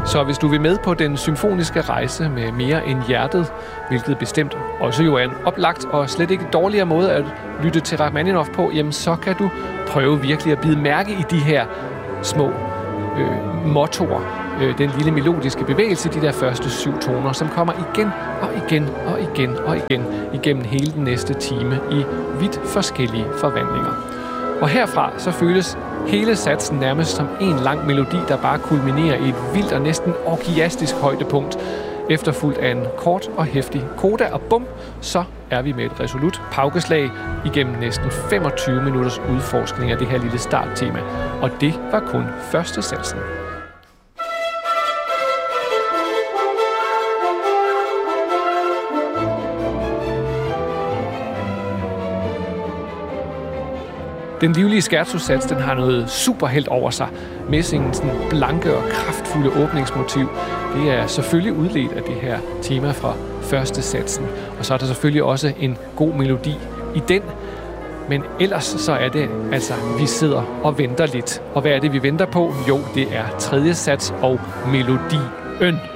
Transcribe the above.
Så hvis du vil med på den symfoniske rejse med mere end hjertet, hvilket bestemt også jo er en oplagt og slet ikke dårligere måde at lytte til Rachmaninov på, jamen så kan du prøve virkelig at bide mærke i de her små mottoer, den lille melodiske bevægelse, de der første 7 toner, som kommer igen og igen og igen og igen igennem hele den næste time i vidt forskellige forvandlinger. Og herfra så føles hele satsen nærmest som en lang melodi, der bare kulminerer i et vildt og næsten orgiastisk højdepunkt, efterfulgt af en kort og heftig coda, og bum, så er vi med et resolut paukeslag igennem næsten 25 minutters udforskning af det her lille starttema. Og det var kun første satsen. Den livlige scherzo-sats, den har noget superhelt over sig. Messingens blanke og kraftfulde åbningsmotiv, det er selvfølgelig udledt af det her tema fra første satsen. Og så er der selvfølgelig også en god melodi i den. Men ellers så er det altså, vi sidder og venter lidt. Og hvad er det, vi venter på? Jo, det er tredje sats og melodien.